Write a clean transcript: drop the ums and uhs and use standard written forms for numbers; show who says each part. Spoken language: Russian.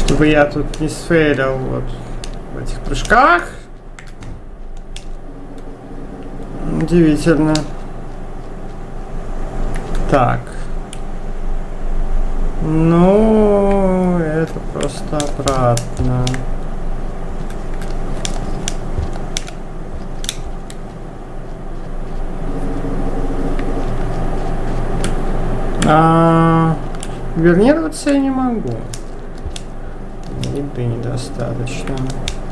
Speaker 1: Чтобы я тут не сфейлил вот в этих прыжках. Удивительно. Так. Ну, это просто обратно. Вернироваться я не могу. Еды недостаточно.